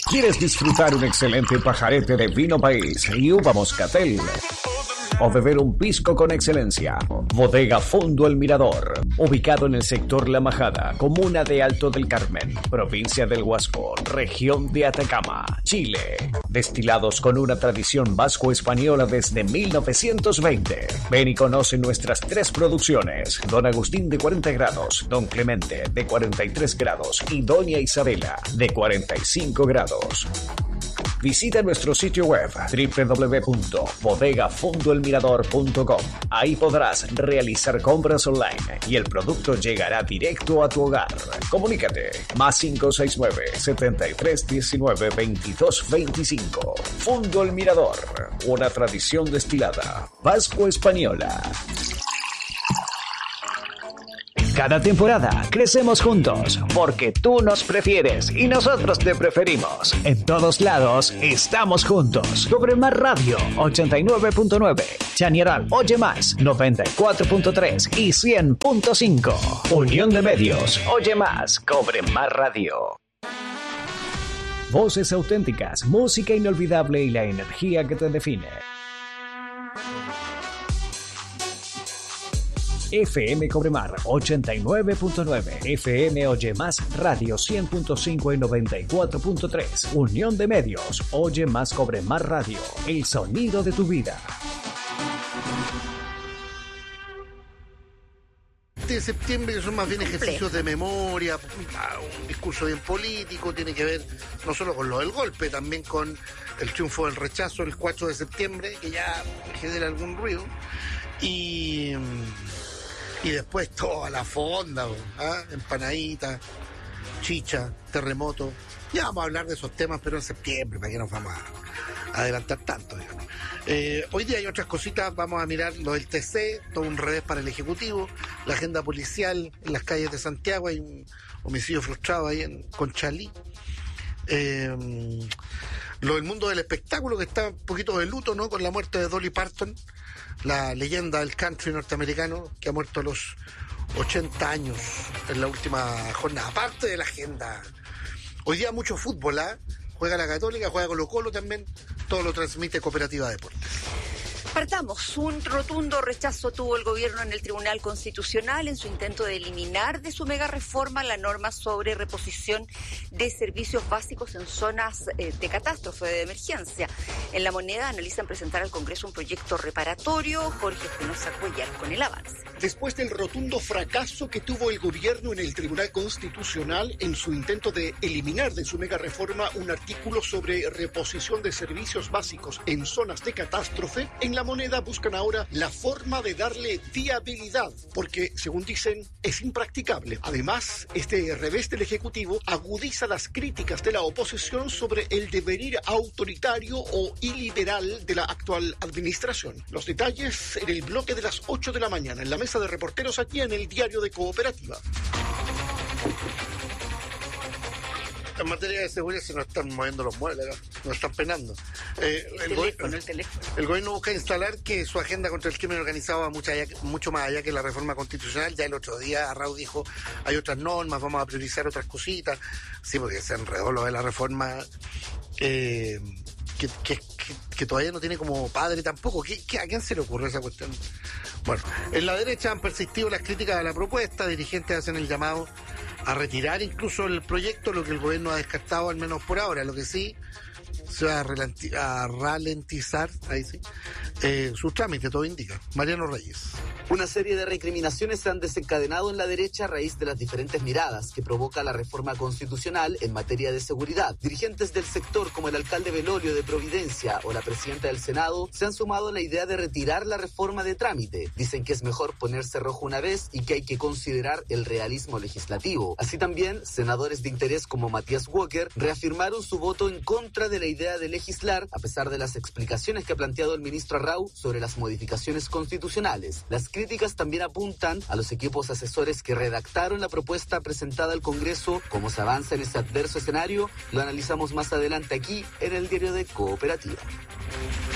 ¿Quieres disfrutar un excelente pajarete de vino país y uva moscatel? ¿O beber un pisco con excelencia? Bodega Fondo El Mirador, ubicado en el sector La Majada, comuna de Alto del Carmen, provincia del Huasco, región de Atacama, Chile. Destilados con una tradición vasco-española desde 1920. Ven y conoce nuestras 3 producciones: Don Agustín de 40 grados, Don Clemente de 43 grados y Doña Isabela de 45 grados. Visita nuestro sitio web www.bodegafondoelmirador.com. Ahí podrás realizar compras online y el producto llegará directo a tu hogar. Comunícate más 569-7319-2225. Fondo El Mirador, una tradición destilada vasco-española. Cada temporada crecemos juntos, porque tú nos prefieres y nosotros te preferimos. En todos lados estamos juntos. Cobre Más Radio 89.9, Chañaral Oye Más 94.3 y 100.5. Unión de Medios, Oye Más, Cobre Más Radio. Voces auténticas, música inolvidable y la energía que te define. FM Cobremar 89.9, FM Oye Más Radio 100.5 y 94.3. Unión de Medios, Oye Más Cobremar Radio, el sonido de tu vida. De septiembre, que son más bien ejercicios de memoria, un discurso bien político, tiene que ver no solo con lo del golpe, también con el triunfo del rechazo el 4 de septiembre, que ya genera algún ruido, y después toda la fonda, empanadita, chicha, terremoto. Ya vamos a hablar de esos temas, pero en septiembre, para que nos vamos a adelantar tanto, digamos. Hoy día hay otras cositas, vamos a mirar lo del TC, todo un revés para el Ejecutivo, la agenda policial en las calles de Santiago, hay un homicidio frustrado ahí en Conchalí. Lo del mundo del espectáculo, que está un poquito de luto, ¿no?, con la muerte de Dolly Parton, la leyenda del country norteamericano, que ha muerto a los 80 años en la última jornada. Aparte de la agenda, hoy día mucho fútbol, juega la Católica, juega Colo-Colo también, todo lo transmite Cooperativa Deportes. Partamos. Un rotundo rechazo tuvo el gobierno en el Tribunal Constitucional en su intento de eliminar de su mega reforma la norma sobre reposición de servicios básicos en zonas de catástrofe, de emergencia. En La Moneda analizan presentar al Congreso un proyecto reparatorio. Jorge Espinosa Cuellar con el avance. Después del rotundo fracaso que tuvo el gobierno en el Tribunal Constitucional en su intento de eliminar de su mega reforma un artículo sobre reposición de servicios básicos en zonas de catástrofe, en La Moneda buscan ahora la forma de darle viabilidad, porque, según dicen, es impracticable. Además, este revés del Ejecutivo agudiza las críticas de la oposición sobre el devenir autoritario o iliberal de la actual administración. Los detalles en el bloque de las 8 de la mañana, en la mesa de reporteros aquí en el Diario de Cooperativa. En materia de seguridad se nos están moviendo los muebles, nos están penando. El gobierno busca instalar que su agenda contra el crimen organizado va mucho más allá que la reforma constitucional. Ya el otro día Arrau dijo, hay otras normas, vamos a priorizar otras cositas. Sí, porque se enredó lo de la reforma que todavía no tiene como padre tampoco. ¿A quién se le ocurre esa cuestión? Bueno, en la derecha han persistido las críticas a la propuesta, dirigentes hacen el llamado a retirar incluso el proyecto, lo que el gobierno ha descartado, al menos por ahora. Lo que sí se va a ralentizar, ahí sí, su trámite, todo indica. Mariano Reyes. Una serie de recriminaciones se han desencadenado en la derecha a raíz de las diferentes miradas que provoca la reforma constitucional en materia de seguridad. Dirigentes del sector como el alcalde Belolio de Providencia o la presidenta del Senado se han sumado a la idea de retirar la reforma de trámite. Dicen que es mejor ponerse rojo una vez y que hay que considerar el realismo legislativo. Así también, senadores de interés como Matías Walker reafirmaron su voto en contra de la idea de legislar, a pesar de las explicaciones que ha planteado el ministro Arrau sobre las modificaciones constitucionales. Las críticas también apuntan a los equipos asesores que redactaron la propuesta presentada al Congreso. Cómo se avanza en este adverso escenario, lo analizamos más adelante aquí en el Diario de Cooperativa.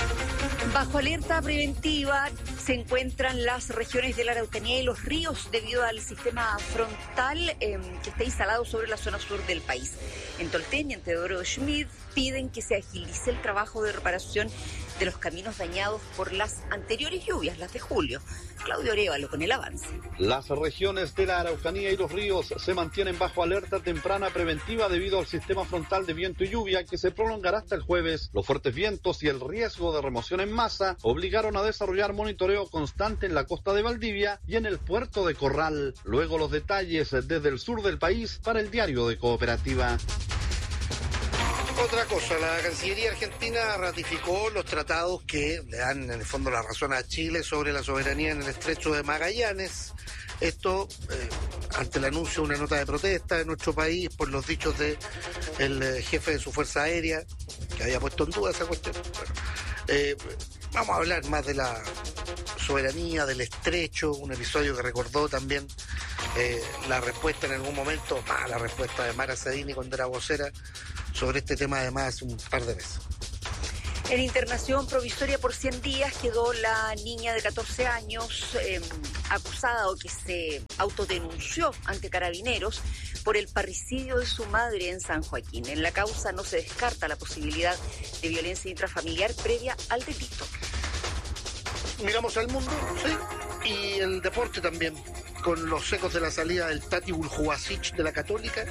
Bajo alerta preventiva se encuentran las regiones de la Araucanía y Los Ríos debido al sistema frontal que está instalado sobre la zona sur del país. En Tolten y en Teodoro Schmidt piden que se agilice el trabajo de reparación de los caminos dañados por las anteriores lluvias, las de julio. Claudio Arévalo con el avance. Las regiones de la Araucanía y Los Ríos se mantienen bajo alerta temprana preventiva debido al sistema frontal de viento y lluvia que se prolongará hasta el jueves. Los fuertes vientos y el riesgo de remoción en masa obligaron a desarrollar monitoreo constante en la costa de Valdivia y en el puerto de Corral. Luego los detalles desde el sur del país para el diario de Cooperativa. Otra cosa, la Cancillería Argentina ratificó los tratados que le dan en el fondo la razón a Chile sobre la soberanía en el estrecho de Magallanes. Esto ante el anuncio de una nota de protesta de nuestro país por los dichos de el jefe de su Fuerza Aérea, que había puesto en duda esa cuestión. Bueno, vamos a hablar más de la soberanía, del estrecho, un episodio que recordó también la respuesta en algún momento, la respuesta de Mara Sedini cuando era vocera, sobre este tema además un par de veces. En internación provisoria por 100 días quedó la niña de 14 años acusada o que se autodenunció ante Carabineros por el parricidio de su madre en San Joaquín. En la causa no se descarta la posibilidad de violencia intrafamiliar previa al delito. Miramos al mundo, sí, y el deporte también, con los ecos de la salida del Tati Buljubasic de la Católica.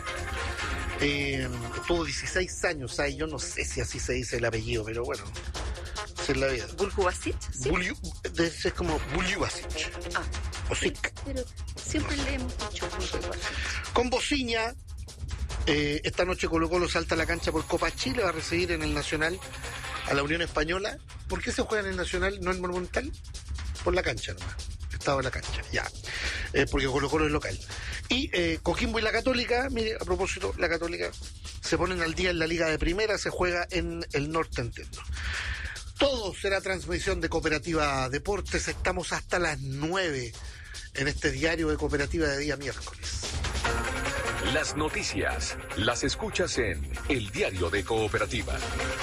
Tuvo 16 años, yo no sé si así se dice el apellido, pero bueno, es la vida. ¿Buljubasic? Sí. Es como Buljubasic. O sí, pero siempre le hemos dicho Buljubasic. Con Bociña, esta noche Colo-Colo salta a la cancha por Copa Chile, va a recibir en el Nacional a la Unión Española. ¿Por qué se juega en el Nacional, no en Monumental? Por la cancha nomás. Estaba en la cancha, ya. Porque Colo-Colo es local. Y Coquimbo y la Católica, mire, a propósito, la Católica se ponen al día en la Liga de Primera, se juega en el norte, entiendo. Todo será transmisión de Cooperativa Deportes. Estamos hasta las 9 en este diario de Cooperativa de día miércoles. Las noticias las escuchas en el diario de Cooperativa.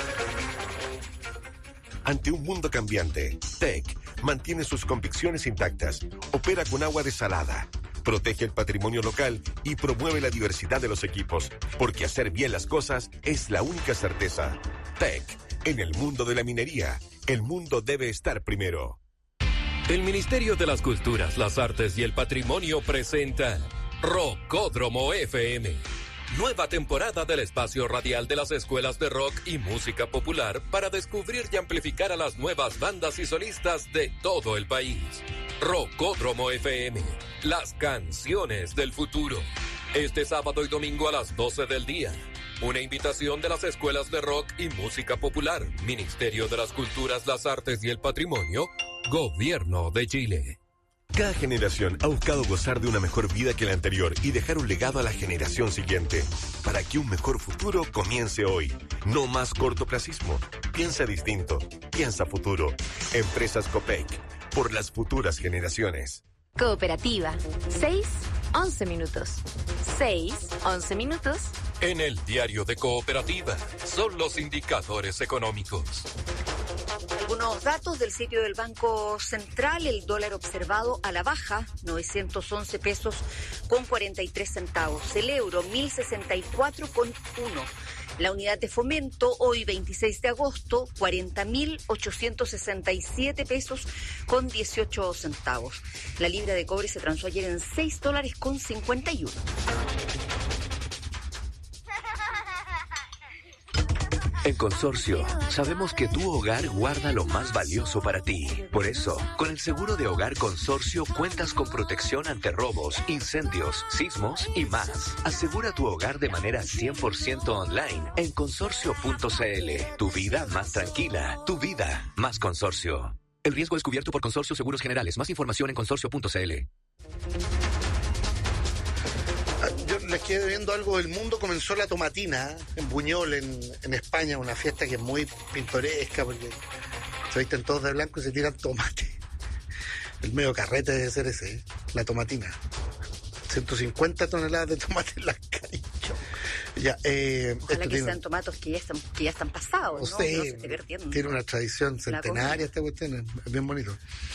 Ante un mundo cambiante, TEC mantiene sus convicciones intactas, opera con agua desalada, protege el patrimonio local y promueve la diversidad de los equipos, porque hacer bien las cosas es la única certeza. TEC, en el mundo de la minería, el mundo debe estar primero. El Ministerio de las Culturas, las Artes y el Patrimonio presenta Rockódromo FM. Nueva temporada del espacio radial de las escuelas de rock y música popular para descubrir y amplificar a las nuevas bandas y solistas de todo el país. Rockódromo FM, las canciones del futuro. Este sábado y domingo a las 12 del día. Una invitación de las escuelas de rock y música popular. Ministerio de las Culturas, las Artes y el Patrimonio. Gobierno de Chile. Cada generación ha buscado gozar de una mejor vida que la anterior y dejar un legado a la generación siguiente. Para que un mejor futuro comience hoy. No más cortoplacismo. Piensa distinto. Piensa futuro. Empresas Copec. Por las futuras generaciones. Cooperativa. 6-11 minutos. 6-11 minutos. En el diario de Cooperativa son los indicadores económicos. Algunos datos del sitio del Banco Central: el dólar observado a la baja, 911 pesos con 43 centavos. El euro, 1064,1. La unidad de fomento, hoy 26 de agosto, 40.867 pesos con 18 centavos. La libra de cobre se transó ayer en $6.51. En Consorcio, sabemos que tu hogar guarda lo más valioso para ti. Por eso, con el seguro de hogar Consorcio cuentas con protección ante robos, incendios, sismos y más. Asegura tu hogar de manera 100% online en consorcio.cl. Tu vida más tranquila, tu vida más Consorcio. El riesgo es cubierto por Consorcio Seguros Generales. Más información en consorcio.cl. Yo les quedé viendo algo del mundo. Comenzó la tomatina en Buñol, en España, una fiesta que es muy pintoresca porque se visten todos de blanco y se tiran tomate. El medio carrete debe ser ese, la tomatina. 150 toneladas de tomate en las calles. Ya, ojalá que sean tomatos que ya están pasados, ¿no? Sí, no se esté perdiendo. Tiene una tradición centenaria esta cuestión, es bien bonito.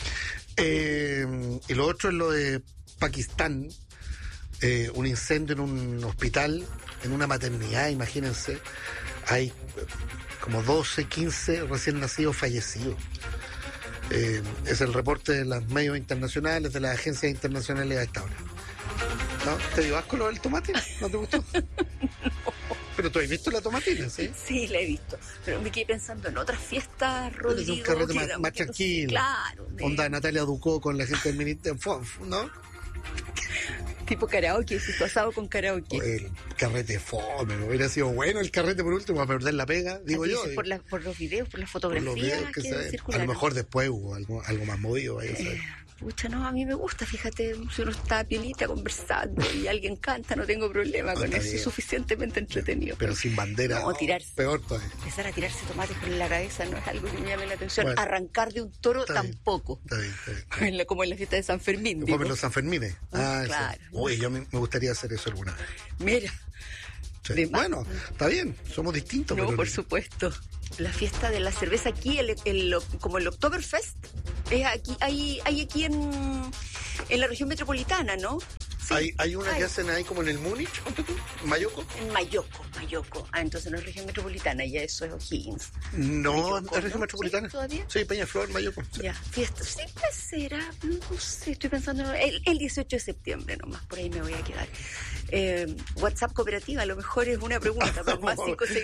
Y lo otro es lo de Pakistán, un incendio en un hospital, en una maternidad, imagínense. Hay como 12, 15 recién nacidos fallecidos. Es el reporte de los medios internacionales, de las agencias internacionales a esta hora. ¿No? ¿Te dio asco lo del tomate? ¿No te gustó? No. Pero tú has visto la tomatina, ¿sí? Sí, la he visto. Pero me quedé pensando en otras fiestas, Rodrigo. Es un carrete más tranquilo. Claro. Onda Natalia Ducó con la gente del Ministerio, ¿no? Tipo karaoke, si tu asado con karaoke. El carrete fome, ¿no? Hubiera sido bueno el carrete por último, a perder la pega, digo yo. Por los videos, por las fotografías que circularon. A lo mejor después hubo algo más movido, vaya a saber. Pucha, no, a mí me gusta, fíjate, si uno está piolita conversando y alguien canta, no tengo problema con eso, es suficientemente entretenido. Pero sin bandera, no, tirarse, peor todavía. Empezar a tirarse tomates con la cabeza no es algo que me llame la atención. Bueno, arrancar de un toro tampoco. Está bien. Como en la fiesta de San Fermín. Como en los Sanfermines. Claro. Uy, yo me gustaría hacer eso alguna vez. Mira. Sí. Bueno, está bien, somos distintos. No, pero por supuesto. La fiesta de la cerveza aquí, como el Oktoberfest, es aquí, hay aquí en la región metropolitana, ¿no? Sí, hay una que hacen ahí como en el Múnich, ¿Mayoco? En Mayoco. Entonces no es región metropolitana, ya eso es O'Higgins. No, es región metropolitana. ¿Sí, todavía? Sí, Peñaflor, Mayoco. Sí. Ya, fiesta. Sí, pues será, no sé, estoy pensando el 18 de septiembre nomás, por ahí me voy a quedar. WhatsApp cooperativa, a lo mejor es una pregunta, pero más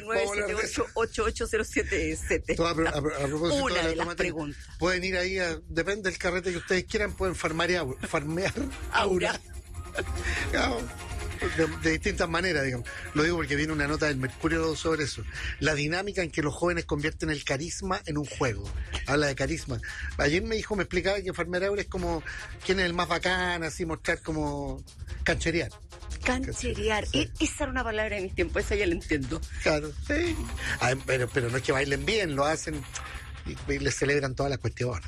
569-788807. A propósito una de las tomate, preguntas. Pueden ir ahí, depende del carrete que ustedes quieran, pueden farmear aura. De distintas maneras, digamos. Lo digo porque viene una nota del Mercurio sobre eso. La dinámica en que los jóvenes convierten el carisma en un juego. Habla de carisma. Ayer me explicaba que farmear aura es como quién es el más bacán, así mostrar como cancherear. Cancherear. Sí. Esa era una palabra de mis tiempos, esa ya la entiendo. Claro, sí. Pero no es que bailen bien, lo hacen y les celebran todas las cuestiones.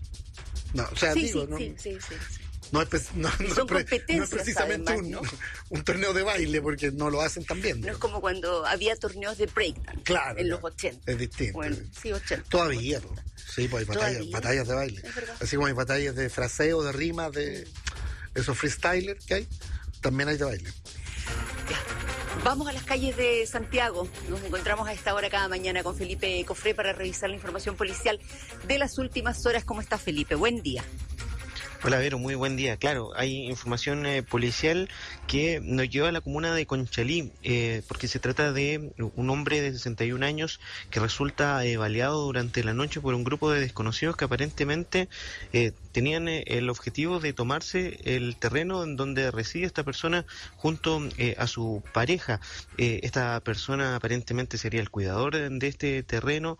No, o sea, sí, digo, sí. No es precisamente además, un torneo de baile, porque no lo hacen tan bien. No es como cuando había torneos de breakdance en los 80. Es distinto. Bueno, sí, 80. Todavía, ¿no? Sí, pues hay batallas de baile. Así como hay batallas de fraseo, de rimas, de esos freestylers que hay, también hay de baile. Ya. Vamos a las calles de Santiago. Nos encontramos a esta hora cada mañana con Felipe Cofré para revisar la información policial de las últimas horas. ¿Cómo está, Felipe? Buen día. Hola, Vero, muy buen día. Claro, hay información policial que nos lleva a la comuna de Conchalí, porque se trata de un hombre de 61 años que resulta baleado durante la noche por un grupo de desconocidos que aparentemente tenían el objetivo de tomarse el terreno en donde reside esta persona junto a su pareja. Esta persona aparentemente sería el cuidador de este terreno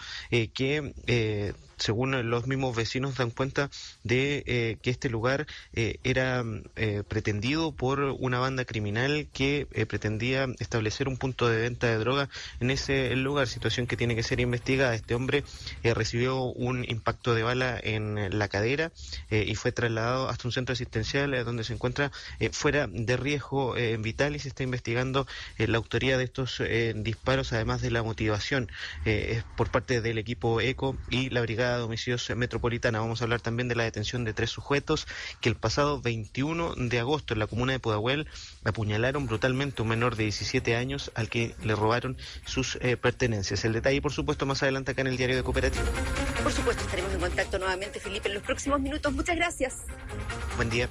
que... según los mismos vecinos dan cuenta de que este lugar era pretendido por una banda criminal que pretendía establecer un punto de venta de droga en ese lugar, situación que tiene que ser investigada. Este hombre recibió un impacto de bala en la cadera y fue trasladado hasta un centro asistencial donde se encuentra fuera de riesgo vital y se está investigando la autoría de estos disparos, además de la motivación por parte del equipo ECO y la brigada de homicidios metropolitana. Vamos a hablar también de la detención de 3 sujetos que el pasado 21 de agosto en la comuna de Pudahuel apuñalaron brutalmente a un menor de 17 años al que le robaron sus pertenencias. El detalle, por supuesto, más adelante acá en el Diario de Cooperativa. Por supuesto, estaremos en contacto nuevamente, Felipe, en los próximos minutos. Muchas gracias. Buen día.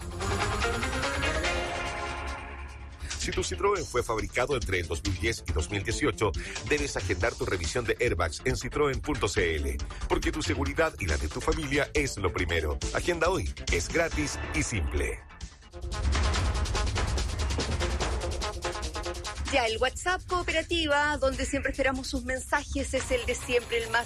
Si tu Citroën fue fabricado entre el 2010 y 2018, debes agendar tu revisión de airbags en citroen.cl, porque tu seguridad y la de tu familia es lo primero. Agenda hoy, es gratis y simple. Ya, el WhatsApp Cooperativa, donde siempre esperamos sus mensajes, es el de siempre, el más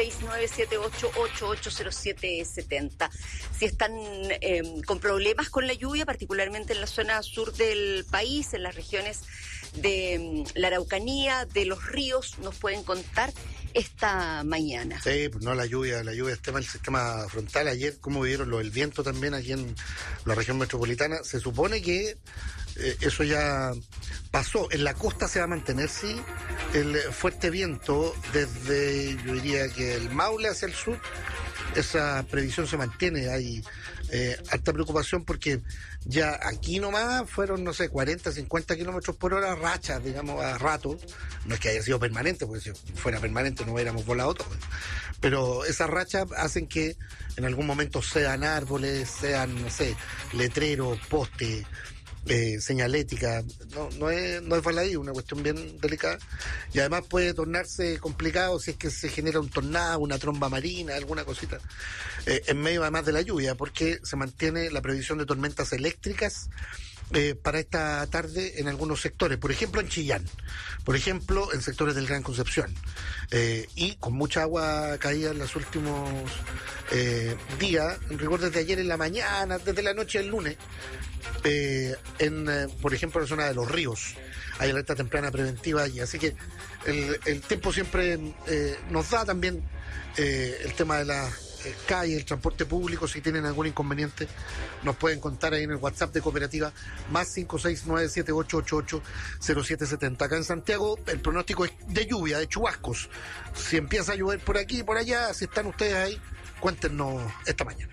56978880770. Si están con problemas con la lluvia, particularmente en la zona sur del país, en las regiones de la Araucanía, de los ríos, nos pueden contar esta mañana. Sí, pues no, la lluvia, el sistema frontal. Ayer, ¿cómo vieron el viento también aquí en la región metropolitana? Se supone que eso ya pasó. En la costa se va a mantener, sí, el fuerte viento desde, yo diría que el Maule hacia el sur. Esa previsión se mantiene. Hay alta preocupación porque ya aquí nomás fueron, 40, 50 kilómetros por hora, rachas, digamos, a rato. No es que haya sido permanente, porque si fuera permanente no hubiéramos volado todo. Pero esas rachas hacen que en algún momento sean árboles, sean, letreros, postes, señalética. No es baladí, una cuestión bien delicada, y además puede tornarse complicado si es que se genera un tornado, una tromba marina, alguna cosita en medio además de la lluvia, porque se mantiene la previsión de tormentas eléctricas para esta tarde en algunos sectores, por ejemplo en Chillán, por ejemplo en sectores del Gran Concepción, y con mucha agua caída en los últimos días, en rigor desde ayer en la mañana, desde la noche del lunes. Por ejemplo, en la zona de Los Ríos hay alerta temprana preventiva allí, así que el tiempo siempre nos da también el tema de las calles, el transporte público. Si tienen algún inconveniente nos pueden contar ahí en el WhatsApp de Cooperativa, más 569-7888-0770. Acá en Santiago el pronóstico es de lluvia, de chubascos. Si empieza a llover por aquí y por allá, si están ustedes ahí, cuéntenos esta mañana.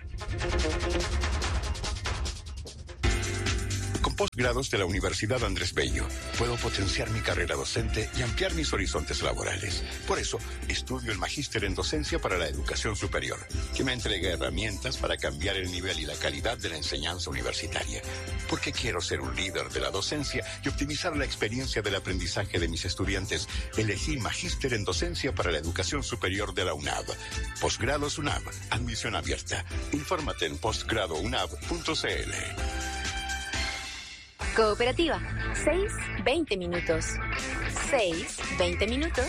Con posgrados de la Universidad Andrés Bello, puedo potenciar mi carrera docente y ampliar mis horizontes laborales. Por eso, estudio el Magíster en Docencia para la Educación Superior, que me entrega herramientas para cambiar el nivel y la calidad de la enseñanza universitaria. Porque quiero ser un líder de la docencia y optimizar la experiencia del aprendizaje de mis estudiantes, elegí Magíster en Docencia para la Educación Superior de la UNAV. Posgrados UNAV, admisión abierta. Infórmate en postgradounab.cl. Cooperativa, 6-20 minutos. 6-20 minutos.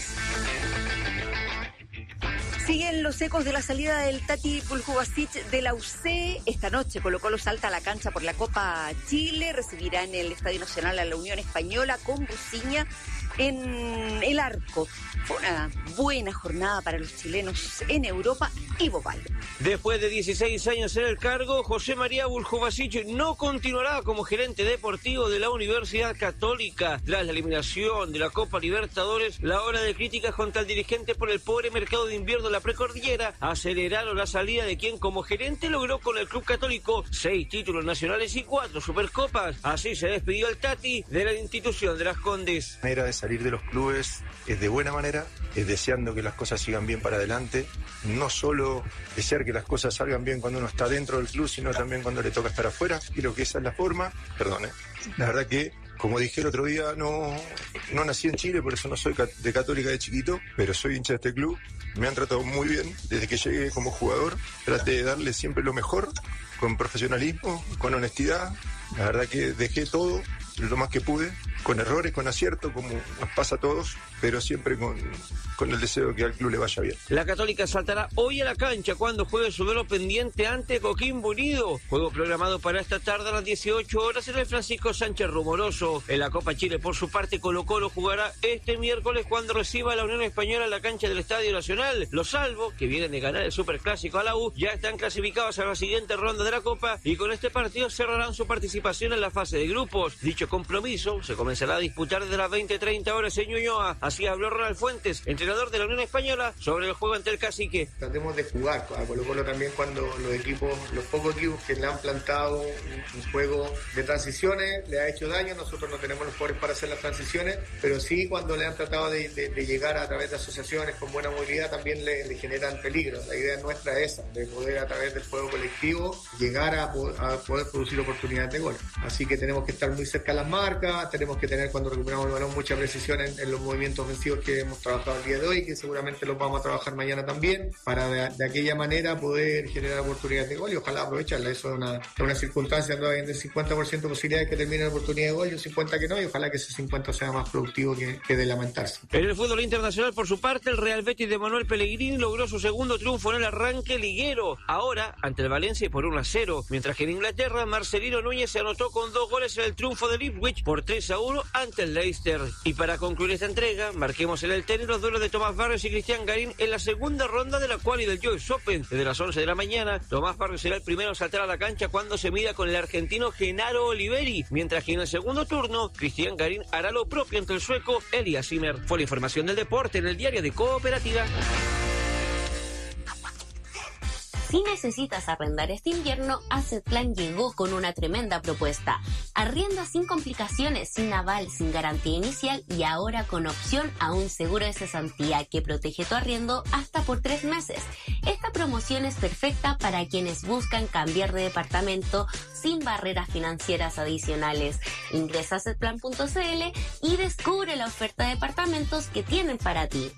Siguen los ecos de la salida del Tati Buljubasic de la UC. Esta noche Colo-Colo salta a la cancha por la Copa Chile. Recibirá en el Estadio Nacional a la Unión Española con Buciña en el arco. Fue una buena jornada para los chilenos en Europa y Bopal. Después de 16 años en el cargo, José María Buljubasic no continuará como gerente deportivo de la Universidad Católica. Tras la eliminación de la Copa Libertadores, la ola de críticas contra el dirigente por el pobre mercado de invierno de la precordillera aceleraron la salida de quien como gerente logró con el club católico 6 títulos nacionales y 4 supercopas. Así se despidió el Tati de la institución de Las Condes. La manera de salir de los clubes es de buena manera, es deseando que las cosas sigan bien para adelante, no solo desear que las cosas salgan bien cuando uno está dentro del club, sino también cuando le toca estar afuera. Creo que esa es la forma. La verdad que, como dije el otro día, no nací en Chile, por eso no soy de Católica de chiquito, pero soy hincha de este club. Me han tratado muy bien desde que llegué como jugador. Traté de darle siempre lo mejor, con profesionalismo, con honestidad. La verdad que dejé todo lo más que pude, con errores, con acierto, como nos pasa a todos, pero siempre con el deseo de que al club le vaya bien. La Católica saltará hoy a la cancha cuando juegue su duelo pendiente ante Coquimbo Unido. Juego programado para esta tarde a las 18 horas en el Francisco Sánchez Rumoroso. En la Copa Chile, por su parte, Colo-Colo jugará este miércoles cuando reciba a la Unión Española en la cancha del Estadio Nacional. Los Salvos, que vienen de ganar el Superclásico a la U, ya están clasificados a la siguiente ronda de la Copa y con este partido cerrarán su participación en la fase de grupos. Dicho compromiso se comenzará a disputar desde las 20:30 horas en Ñuñoa. Así habló Ronald Fuentes, entrenador de la Unión Española, sobre el juego ante el Cacique. Tratemos de jugar a Colo-Colo también cuando los pocos equipos que le han plantado un juego de transiciones le ha hecho daño. Nosotros no tenemos los jugadores para hacer las transiciones, pero sí cuando le han tratado de llegar a través de asociaciones con buena movilidad también le generan peligro. La idea nuestra es esa, de poder a través del juego colectivo llegar a poder producir oportunidades de gol. Así que tenemos que estar muy cerca de las marcas, tenemos que tener cuando recuperamos el balón mucha precisión en los movimientos ofensivos que hemos trabajado el día de hoy, que seguramente los vamos a trabajar mañana también, para de aquella manera poder generar oportunidades de gol y ojalá aprovecharla. Eso es una circunstancia donde hay del 50% de posibilidades que termine la oportunidad de gol y un 50% que no, y ojalá que ese 50% sea más productivo que de lamentarse. En el fútbol internacional, por su parte, el Real Betis de Manuel Pellegrini logró su segundo triunfo en el arranque liguero, ahora ante el Valencia por 1-0, mientras que en Inglaterra Marcelino Núñez se anotó con 2 goles en el triunfo del Ipswich por 3-1 1 ante el Leicester. Y para concluir esta entrega, marquemos en el tenis los duelos de Tomás Barrios y Cristian Garín en la segunda ronda de la quali del US Open. Desde las 11 de la mañana, Tomás Barrios será el primero en saltar a la cancha cuando se mida con el argentino Genaro Oliveri, mientras que en el segundo turno, Cristian Garín hará lo propio ante el sueco Elias Zimmer. Fue la información del deporte en el diario de Cooperativa. Si necesitas arrendar este invierno, Assetplan llegó con una tremenda propuesta. Arrienda sin complicaciones, sin aval, sin garantía inicial y ahora con opción a un seguro de cesantía que protege tu arriendo hasta por 3 meses. Esta promoción es perfecta para quienes buscan cambiar de departamento sin barreras financieras adicionales. Ingresa a assetplan.cl y descubre la oferta de departamentos que tienen para ti.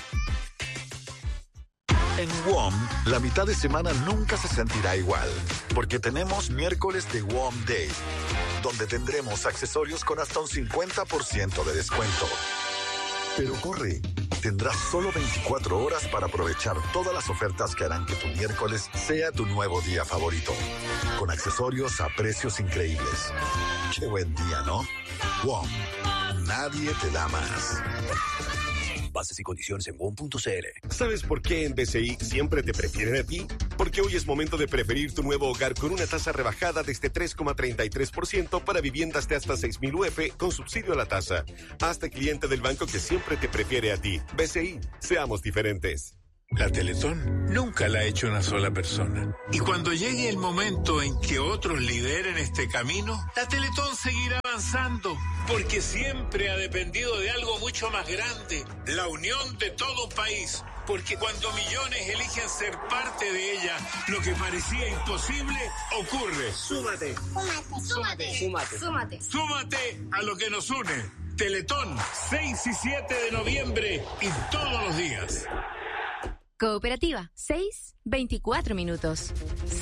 En WOM, la mitad de semana nunca se sentirá igual, porque tenemos miércoles de WOM Day, donde tendremos accesorios con hasta un 50% de descuento. Pero corre, tendrás solo 24 horas para aprovechar todas las ofertas que harán que tu miércoles sea tu nuevo día favorito, con accesorios a precios increíbles. Qué buen día, ¿no? WOM, nadie te da más. Bases y condiciones en WOM.cl. ¿Sabes por qué en BCI siempre te prefieren a ti? Porque hoy es momento de preferir tu nuevo hogar con una tasa rebajada desde 3,33% para viviendas de hasta 6,000 UF con subsidio a la tasa. Hazte cliente del banco que siempre te prefiere a ti. BCI, seamos diferentes. La Teletón nunca la ha hecho una sola persona. Y cuando llegue el momento en que otros lideren este camino, la Teletón seguirá avanzando, porque siempre ha dependido de algo mucho más grande, la unión de todo un país. Porque cuando millones eligen ser parte de ella, lo que parecía imposible ocurre. Súmate. Súmate. Súmate. Súmate. Súmate a lo que nos une. Teletón, 6 y 7 de noviembre y todos los días. Cooperativa, 6:24 minutos.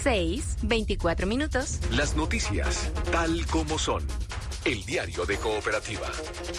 6:24 minutos. Las noticias, tal como son. El diario de Cooperativa.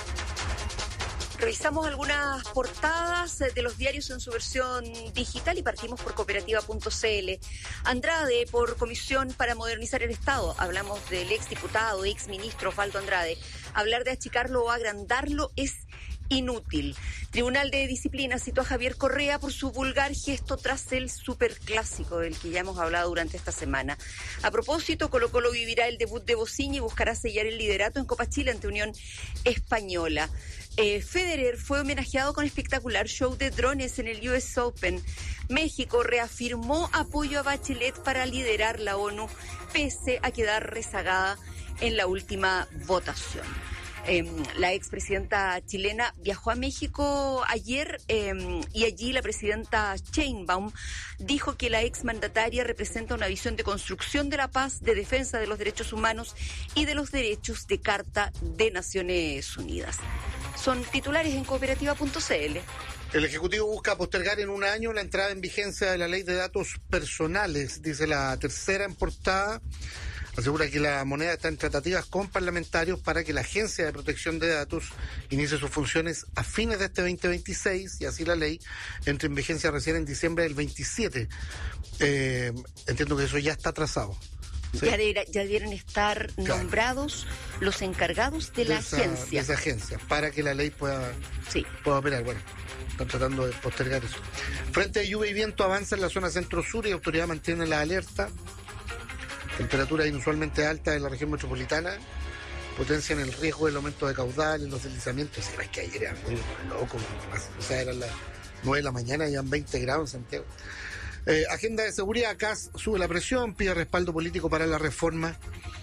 Revisamos algunas portadas de los diarios en su versión digital y partimos por cooperativa.cl. Andrade, por Comisión para Modernizar el Estado. Hablamos del exdiputado, exministro Osvaldo Andrade. Hablar de achicarlo o agrandarlo es inútil. Tribunal de Disciplina citó a Javier Correa por su vulgar gesto tras el superclásico del que ya hemos hablado durante esta semana. A propósito, Colo-Colo vivirá el debut de Bocini y buscará sellar el liderato en Copa Chile ante Unión Española. Federer fue homenajeado con espectacular show de drones en el US Open. México reafirmó apoyo a Bachelet para liderar la ONU, pese a quedar rezagada en la última votación. La expresidenta chilena viajó a México ayer y allí la presidenta Sheinbaum dijo que la exmandataria representa una visión de construcción de la paz, de defensa de los derechos humanos y de los derechos de Carta de Naciones Unidas. Son titulares en cooperativa.cl. El Ejecutivo busca postergar en un año la entrada en vigencia de la Ley de Datos Personales, dice La Tercera en portada. Asegura que la moneda está en tratativas con parlamentarios para que la Agencia de Protección de Datos inicie sus funciones a fines de este 2026 y así la ley entre en vigencia recién en diciembre del 27. Entiendo que eso ya está trazado. ¿Sí? Ya debieron estar nombrados los encargados de la agencia. De esa agencia, para que la ley pueda operar. Bueno, están tratando de postergar eso. Frente de lluvia y viento avanza en la zona centro-sur y la autoridad mantiene la alerta. Temperaturas inusualmente altas en la región metropolitana potencian el riesgo del aumento de caudales, los deslizamientos. Es que ayer era muy loco, o sea, eran las 9 de la mañana y eran 20 grados en Santiago. Agenda de seguridad, CAS sube la presión, pide respaldo político para la reforma,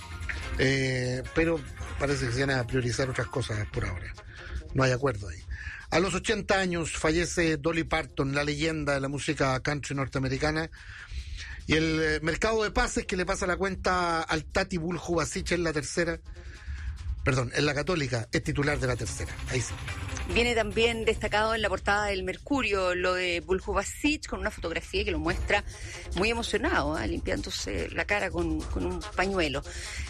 pero parece que se van a priorizar otras cosas por ahora. No hay acuerdo ahí. A los 80 años fallece Dolly Parton, la leyenda de la música country norteamericana. Y el mercado de pases que le pasa la cuenta al Tati Buljubasic en la Tercera, en la Católica, es titular de la Tercera. Ahí sí. Viene también destacado en la portada del Mercurio lo de Buljubasic, con una fotografía que lo muestra muy emocionado, limpiándose la cara con un pañuelo.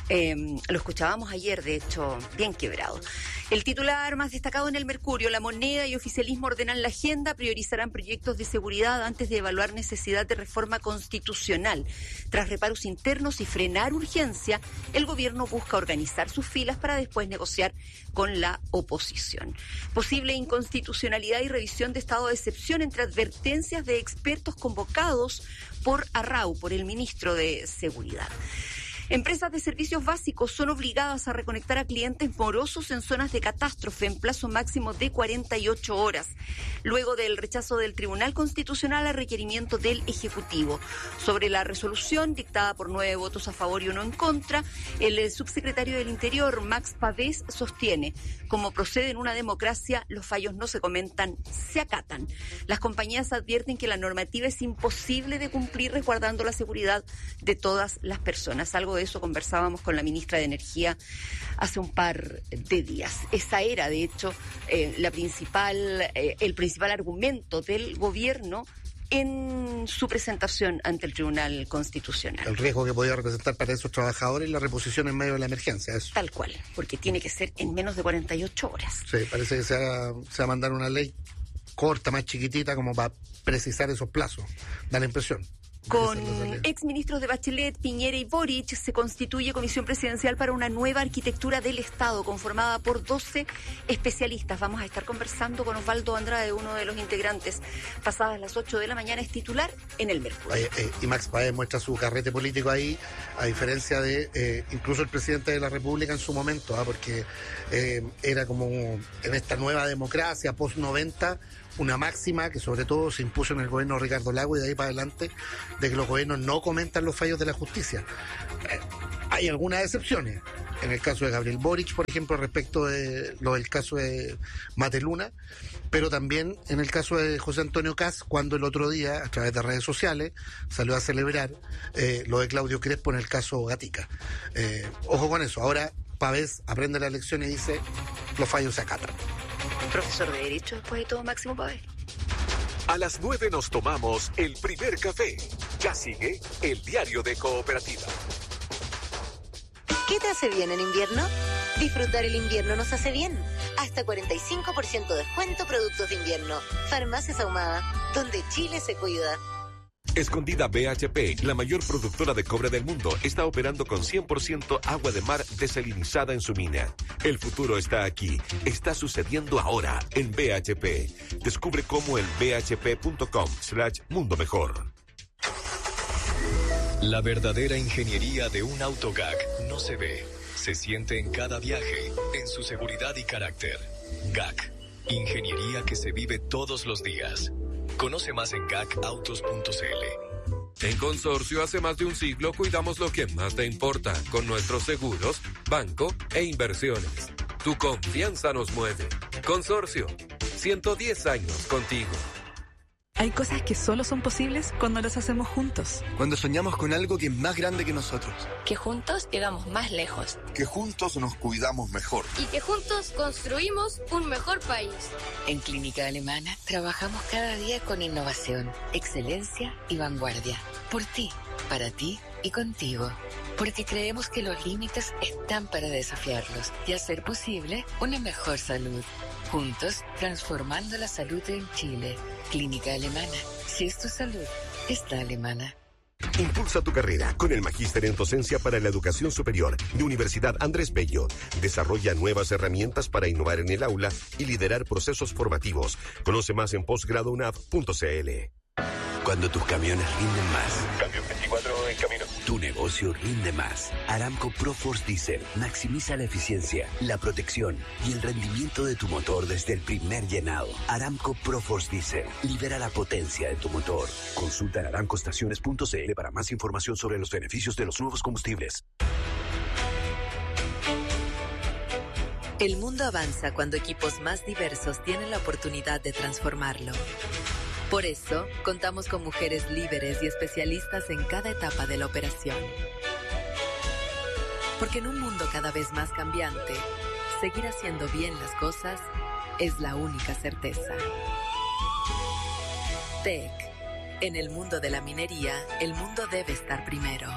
Lo escuchábamos ayer, de hecho, bien quebrado. El titular más destacado en el Mercurio: la moneda y oficialismo ordenan la agenda, priorizarán proyectos de seguridad antes de evaluar necesidad de reforma constitucional. Tras reparos internos y frenar urgencia, el gobierno busca organizar sus filas para después negociar con la oposición. Posible inconstitucionalidad y revisión de estado de excepción entre advertencias de expertos convocados por Arrau, por el ministro de Seguridad. Empresas de servicios básicos son obligadas a reconectar a clientes morosos en zonas de catástrofe en plazo máximo de 48 horas, luego del rechazo del Tribunal Constitucional al requerimiento del Ejecutivo. Sobre la resolución, dictada por 9 votos a favor y 1 en contra, el subsecretario del Interior, Max Pavés, sostiene: como procede en una democracia, los fallos no se comentan, se acatan. Las compañías advierten que la normativa es imposible de cumplir resguardando la seguridad de todas las personas. Algo de eso conversábamos con la ministra de Energía hace un par de días. Esa era, de hecho, el principal argumento del gobierno en su presentación ante el Tribunal Constitucional. El riesgo que podía representar para esos trabajadores la reposición en medio de la emergencia. Eso. Tal cual, porque tiene que ser en menos de 48 horas. Sí, parece que se va a mandar una ley corta, más chiquitita, como para precisar esos plazos. Da la impresión. Con exministros de Bachelet, Piñera y Boric se constituye comisión presidencial para una nueva arquitectura del Estado conformada por 12 especialistas. Vamos a estar conversando con Osvaldo Andrade, uno de los integrantes. Pasadas las 8 de la mañana es titular en el Mercurio. Y Max Páez muestra su carrete político ahí, a diferencia de incluso el presidente de la República en su momento, porque era como en esta nueva democracia post-90, una máxima que sobre todo se impuso en el gobierno de Ricardo Lagos y de ahí para adelante, de que los gobiernos no comentan los fallos de la justicia. Hay algunas excepciones. En el caso de Gabriel Boric, por ejemplo, respecto de lo del caso de Mateluna, pero también en el caso de José Antonio Kast, cuando el otro día, a través de redes sociales, salió a celebrar lo de Claudio Crespo en el caso Gatica. Ojo con eso. Ahora Pavés aprende la lección y dice: los fallos se acatan. Profesor de Derecho después de todo, Máximo Pavés. A las 9 nos tomamos el primer café. Ya sigue el diario de Cooperativa. ¿Qué te hace bien en invierno? Disfrutar el invierno nos hace bien. Hasta 45% descuento productos de invierno. Farmacias Ahumada, donde Chile se cuida. Escondida BHP, la mayor productora de cobre del mundo, está operando con 100% agua de mar desalinizada en su mina. El futuro está aquí. Está sucediendo ahora en BHP. Descubre cómo en bhp.com/mundo mejor. La verdadera ingeniería de un auto GAC no se ve, se siente en cada viaje, en su seguridad y carácter. GAC, ingeniería que se vive todos los días. Conoce más en gacautos.cl. En Consorcio, hace más de un siglo cuidamos lo que más te importa con nuestros seguros, banco e inversiones. Tu confianza nos mueve. Consorcio, 110 años contigo. Hay cosas que solo son posibles cuando las hacemos juntos. Cuando soñamos con algo que es más grande que nosotros. Que juntos llegamos más lejos. Que juntos nos cuidamos mejor. Y que juntos construimos un mejor país. En Clínica Alemana trabajamos cada día con innovación, excelencia y vanguardia. Por ti, para ti y contigo. Porque creemos que los límites están para desafiarlos y hacer posible una mejor salud. Juntos, transformando la salud en Chile. Clínica Alemana. Si es tu salud, está alemana. Impulsa tu carrera con el Magíster en Docencia para la Educación Superior de Universidad Andrés Bello. Desarrolla nuevas herramientas para innovar en el aula y liderar procesos formativos. Conoce más en posgradounab.cl. Cuando tus camiones rinden más. Camión 24 en camino. Tu negocio rinde más. Aramco ProForce Diesel maximiza la eficiencia, la protección y el rendimiento de tu motor desde el primer llenado. Aramco ProForce Diesel libera la potencia de tu motor. Consulta en aramcoestaciones.cl para más información sobre los beneficios de los nuevos combustibles. El mundo avanza cuando equipos más diversos tienen la oportunidad de transformarlo. Por eso, contamos con mujeres líderes y especialistas en cada etapa de la operación. Porque en un mundo cada vez más cambiante, seguir haciendo bien las cosas es la única certeza. TEC. En el mundo de la minería, el mundo debe estar primero.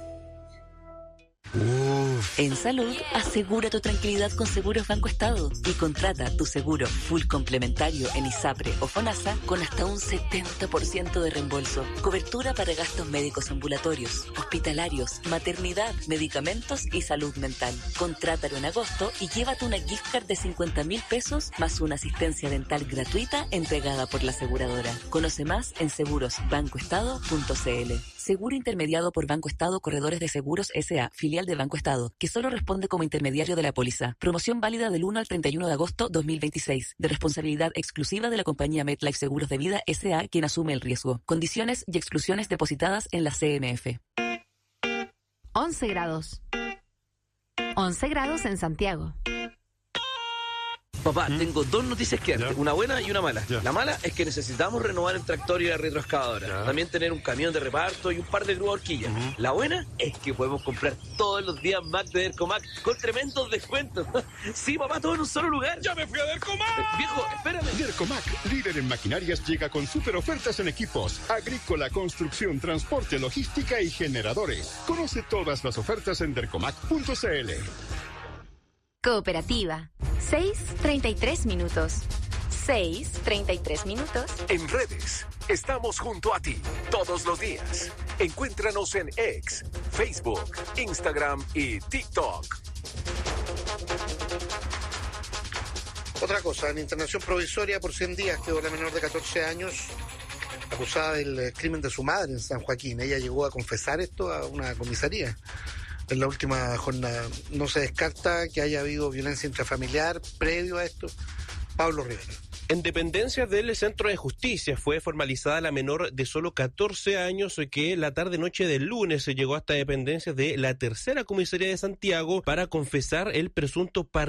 En salud, asegura tu tranquilidad con Seguros Banco Estado y contrata tu seguro full complementario en ISAPRE o FONASA con hasta un 70% de reembolso. Cobertura para gastos médicos ambulatorios, hospitalarios, maternidad, medicamentos y salud mental. Contrátalo en agosto y llévate una gift card de 50.000 pesos más una asistencia dental gratuita entregada por la aseguradora. Conoce más en segurosbancoestado.cl. Seguro intermediado por Banco Estado Corredores de Seguros S.A., filial de Banco Estado, que solo responde como intermediario de la póliza. Promoción válida del 1 al 31 de agosto 2026, de responsabilidad exclusiva de la compañía MetLife Seguros de Vida S.A., quien asume el riesgo. Condiciones y exclusiones depositadas en la CMF. 11 grados. 11 grados en Santiago. Papá, tengo dos noticias que darte, una buena y una mala. La mala es que necesitamos renovar el tractor y la retroexcavadora. También tener un camión de reparto y un par de grúas horquillas. La buena es que podemos comprar todos los días Mac de Dercomac con tremendos descuentos. Sí, papá, todo en un solo lugar. ¡Ya me fui a Dercomac! Viejo, espérame. Dercomac, líder en maquinarias, llega con super ofertas en equipos agrícola, construcción, transporte, logística y generadores. Conoce todas las ofertas en dercomac.cl. Cooperativa. 6:33 minutos. 6:33 minutos. En redes, estamos junto a ti todos los días. Encuéntranos en X, Facebook, Instagram y TikTok. Otra cosa, en internación provisoria por 100 días quedó la menor de 14 años acusada del crimen de su madre en San Joaquín. Ella llegó a confesar esto a una comisaría. En la última jornada no se descarta que haya habido violencia intrafamiliar previo a esto. Pablo Rivera. En dependencias del Centro de Justicia fue formalizada la menor de solo 14 años que la tarde-noche del lunes se llegó hasta dependencias de la tercera comisaría de Santiago para confesar el presunto